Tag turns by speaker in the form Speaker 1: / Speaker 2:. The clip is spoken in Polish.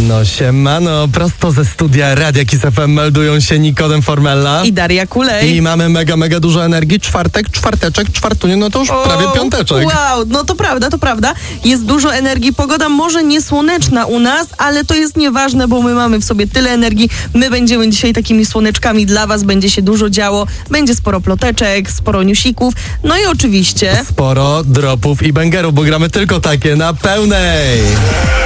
Speaker 1: Siemano, prosto ze studia Radia Kiss FM meldują się Nikodem Formella
Speaker 2: i Daria Kulej.
Speaker 1: I mamy mega dużo energii. Czwarteczek, czwartunie, to już prawie piąteczek.
Speaker 2: Wow, no to prawda. Jest dużo energii. Pogoda może nie słoneczna u nas, ale to jest nieważne, bo my mamy w sobie tyle energii. My będziemy dzisiaj takimi słoneczkami dla was. Będzie się dużo działo. Będzie sporo ploteczek, sporo newsików. No i oczywiście
Speaker 1: sporo dropów i bangerów, bo gramy tylko takie na pełnej.